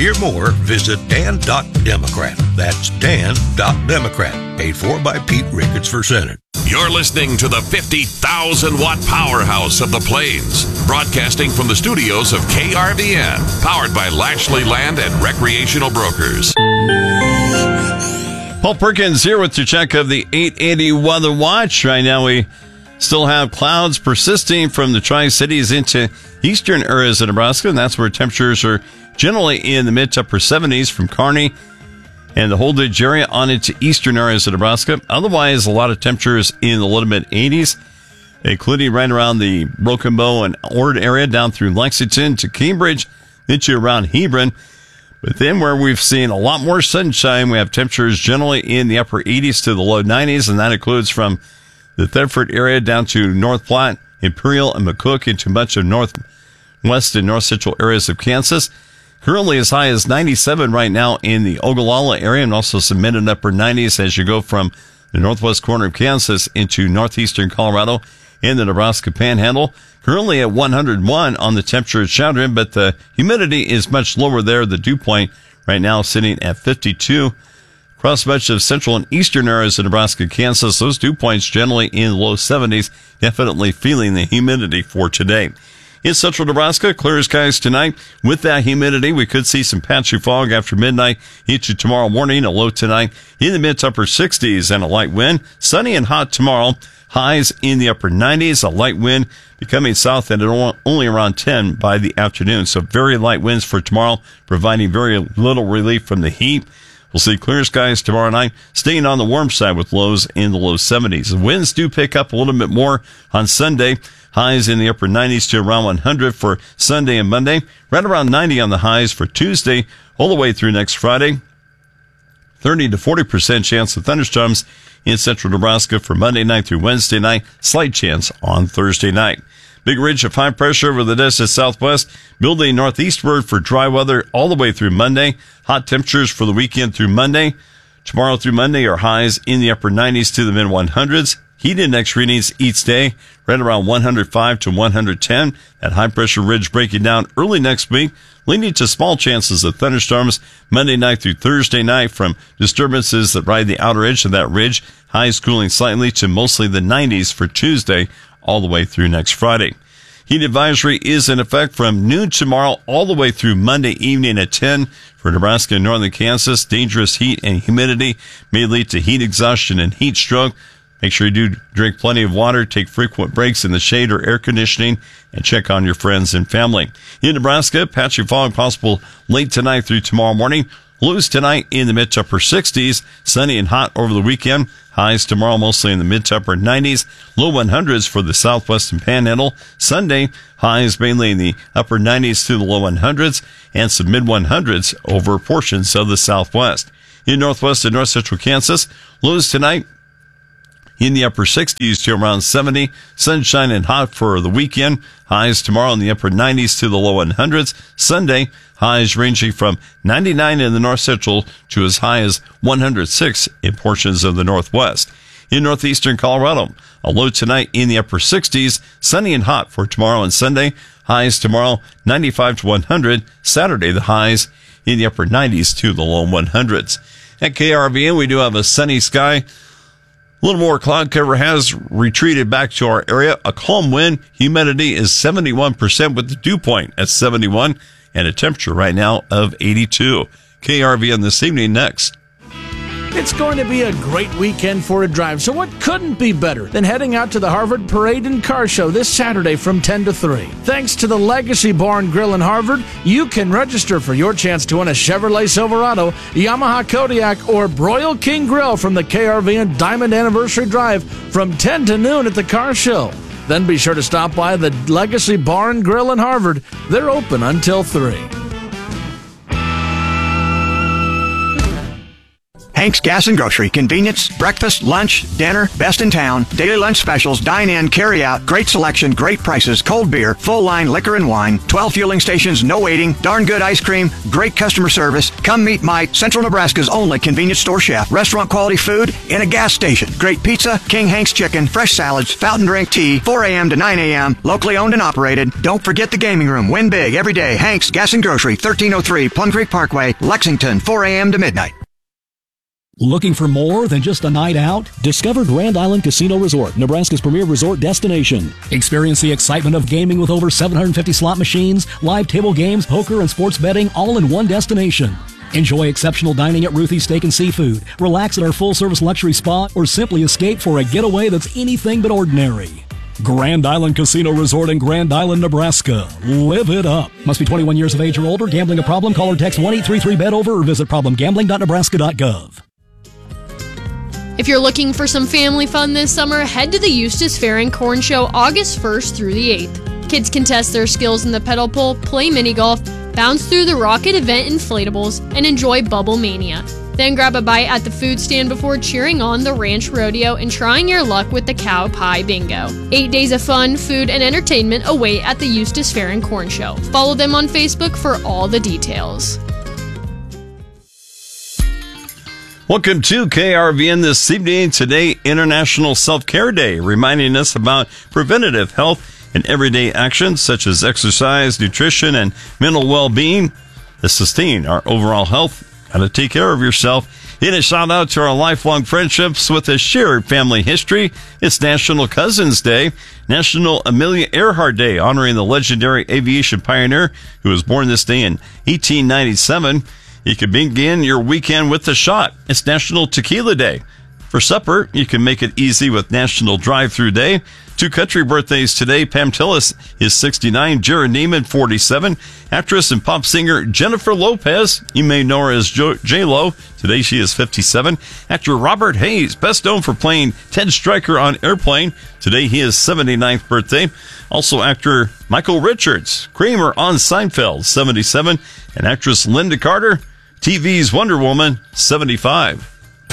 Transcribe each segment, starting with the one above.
hear more, visit Dan.Democrat. That's Dan.Democrat. Paid for by Pete Ricketts for Senate. You're listening to the 50,000-watt powerhouse of the Plains, broadcasting from the studios of KRVN, powered by Lashley Land and Recreational Brokers. Paul Perkins here with your check of the 880 Weather Watch. Right now we still have clouds persisting from the Tri-Cities into eastern areas of Nebraska, and that's where temperatures are generally in the mid to upper 70s from Kearney and the Holdridge area on into eastern areas of Nebraska. Otherwise, a lot of temperatures in the low to mid 80s, including right around the Broken Bow and Ord area down through Lexington to Cambridge into around Hebron. But then where we've seen a lot more sunshine, we have temperatures generally in the upper 80s to the low 90s, and that includes from the Thetford area down to North Platte, Imperial, and McCook into much of northwest and north central areas of Kansas. Currently as high as 97 right now in the Ogallala area, and also some mid and upper 90s as you go from the northwest corner of Kansas into northeastern Colorado and the Nebraska Panhandle. Currently at 101 on the temperature at Chowdhury, but the humidity is much lower there. The dew point right now sitting at 52. Across much of central and eastern areas of Nebraska, Kansas, those dew points generally in the low 70s, definitely feeling the humidity for today. In central Nebraska, clear skies tonight. With that humidity, we could see some patchy fog after midnight into tomorrow morning. A low tonight in the mid to upper 60s and a light wind. Sunny and hot tomorrow. Highs in the upper 90s. A light wind becoming south and only around 10 by the afternoon. So very light winds for tomorrow, providing very little relief from the heat. We'll see clear skies tomorrow night, staying on the warm side with lows in the low 70s. The winds do pick up a little bit more on Sunday. Highs in the upper 90s to around 100 for Sunday and Monday. Right around 90 on the highs for Tuesday, all the way through next Friday. 30 to 40% chance of thunderstorms in central Nebraska for Monday night through Wednesday night. Slight chance on Thursday night. Big ridge of high pressure over the desert southwest, building northeastward for dry weather all the way through Monday. Hot temperatures for the weekend through Monday. Tomorrow through Monday are highs in the upper 90s to the mid 100s. Heat index readings each day right around 105 to 110. That high pressure ridge breaking down early next week, leading to small chances of thunderstorms Monday night through Thursday night from disturbances that ride the outer edge of that ridge. Highs cooling slightly to mostly the 90s for Tuesday all the way through next Friday. Heat advisory is in effect from noon tomorrow all the way through Monday evening at 10 for Nebraska and northern Kansas. Dangerous heat and humidity may lead to heat exhaustion and heat stroke. Make sure you do drink plenty of water, take frequent breaks in the shade or air conditioning, and check on your friends and family. In Nebraska, patchy fog possible late tonight through tomorrow morning. Lows tonight in the mid to upper 60s. Sunny and hot over the weekend. Highs tomorrow mostly in the mid to upper 90s. Low 100s for the southwestern panhandle. Sunday, highs mainly in the upper 90s to the low 100s and some mid 100s over portions of the southwest. In northwest and north central Kansas, lows tonight in the upper 60s to around 70. Sunshine and hot for the weekend. Highs tomorrow in the upper 90s to the low 100s. Sunday, highs ranging from 99 in the north central to as high as 106 in portions of the northwest. In northeastern Colorado, a low tonight in the upper 60s. Sunny and hot for tomorrow and Sunday. Highs tomorrow 95 to 100. Saturday, the highs in the upper 90s to the low 100s. At KRVN, we do have a sunny sky. A little more cloud cover has retreated back to our area. A calm wind. Humidity is 71% with the dew point at 71 and a temperature right now of 82. KRVN this evening next. It's going to be a great weekend for a drive, so what couldn't be better than heading out to the Harvard Parade and Car Show this Saturday from 10 to 3. Thanks to the Legacy Bar and Grill in Harvard, you can register for your chance to win a Chevrolet Silverado, Yamaha Kodiak, or Broil King Grill from the KRVN Diamond Anniversary Drive from 10 to noon at the Car Show. Then be sure to stop by the Legacy Bar and Grill in Harvard. They're open until 3. Hank's Gas and Grocery. Convenience, breakfast, lunch, dinner, best in town, daily lunch specials, dine-in, carry-out, great selection, great prices, cold beer, full-line liquor and wine, 12 fueling stations, no waiting, darn good ice cream, great customer service. Come meet Mike, Central Nebraska's only convenience store chef. Restaurant quality food in a gas station. Great pizza, King Hank's chicken, fresh salads, fountain drink tea, 4 a.m. to 9 a.m., locally owned and operated. Don't forget the gaming room. Win big every day. Hank's Gas and Grocery, 1303 Plum Creek Parkway, Lexington, 4 a.m. to midnight. Looking for more than just a night out? Discover Grand Island Casino Resort, Nebraska's premier resort destination. Experience the excitement of gaming with over 750 slot machines, live table games, poker, and sports betting all in one destination. Enjoy exceptional dining at Ruthie's Steak and Seafood, relax at our full-service luxury spa, or simply escape for a getaway that's anything but ordinary. Grand Island Casino Resort in Grand Island, Nebraska. Live it up. Must be 21 years of age or older. Gambling a problem? Call or text 1-833-BET-OVER or visit problemgambling.nebraska.gov. If you're looking for some family fun this summer, head to the Eustis Fair and Corn Show August 1st through the 8th. Kids can test their skills in the pedal pull, play mini golf, bounce through the Rocket Event inflatables, and enjoy Bubble Mania. Then grab a bite at the food stand before cheering on the Ranch Rodeo and trying your luck with the Cow Pie Bingo. 8 days of fun, food, and entertainment await at the Eustis Fair and Corn Show. Follow them on Facebook for all the details. Welcome to KRVN this evening. Today, International Self-Care Day, reminding us about preventative health and everyday actions such as exercise, nutrition, and mental well-being to sustain our overall health. Got to take care of yourself. In a shout out to our lifelong friendships with a shared family history. It's National Cousins Day, National Amelia Earhart Day, honoring the legendary aviation pioneer who was born this day in 1897. You can begin your weekend with a shot. It's National Tequila Day. For supper, you can make it easy with National Drive-Thru Day. 2 country birthdays today. Pam Tillis is 69, Jared Neiman, 47. Actress and pop singer Jennifer Lopez, you may know her as J-Lo. Today she is 57. Actor Robert Hayes, best known for playing Ted Stryker on Airplane. Today he is 79th birthday. Also actor Michael Richards, Kramer on Seinfeld, 77. And actress Linda Carter, TV's Wonder Woman, 75.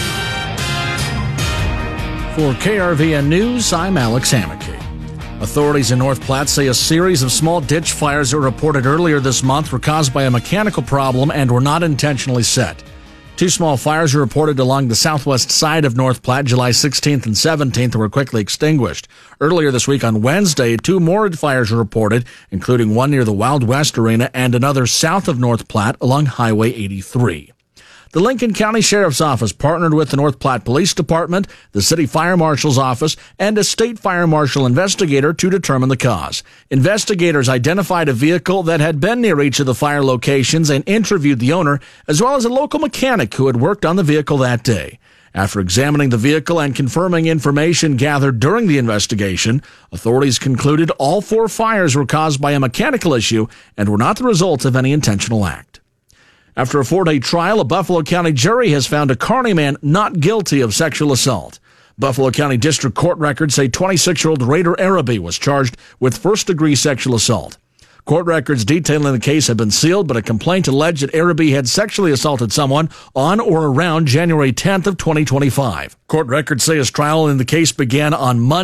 For KRVN News, I'm Alex Hammaky. Authorities in North Platte say a series of small ditch fires that were reported earlier this month were caused by a mechanical problem and were not intentionally set. 2 small fires were reported along the southwest side of North Platte July 16th and 17th and were quickly extinguished. Earlier this week on Wednesday, 2 more fires were reported, including one near the Wild West Arena and another south of North Platte along Highway 83. The Lincoln County Sheriff's Office partnered with the North Platte Police Department, the City Fire Marshal's Office, and a state fire marshal investigator to determine the cause. Investigators identified a vehicle that had been near each of the fire locations and interviewed the owner, as well as a local mechanic who had worked on the vehicle that day. After examining the vehicle and confirming information gathered during the investigation, authorities concluded all 4 fires were caused by a mechanical issue and were not the result of any intentional act. After a 4-day trial, a Buffalo County jury has found a Kearney man not guilty of sexual assault. Buffalo County District Court records say 26-year-old Raider Araby was charged with first-degree sexual assault. Court records detailing the case have been sealed, but a complaint alleged that Araby had sexually assaulted someone on or around January 10th of 2025. Court records say his trial in the case began on Monday.